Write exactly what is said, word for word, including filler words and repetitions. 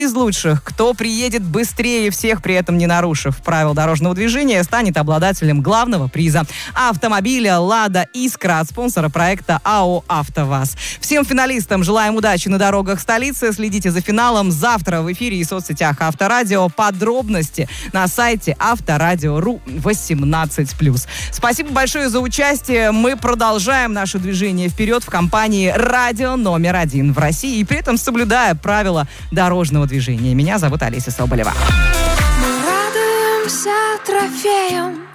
из лучших, кто приедет быстрее всех, при этом не нарушив правил дорожного движения, станет обладателем главного приза – автомобиля «Лада Искра» от спонсора проекта АО «АвтоВАЗ». Всем финалистам желаем удачи на дорогах столицы. Следите за финалом завтра в эфире и соцсетях Авторадио. Подробности на сайте авторадио точка ру восемнадцать плюс. Спасибо большое за участие. Мы продолжаем наше движение вперед в компании «Радио номер один» в России и при этом соблюдая правила дорожного движения. Меня зовут Олеся Соболева. Мы радуемся трофеям,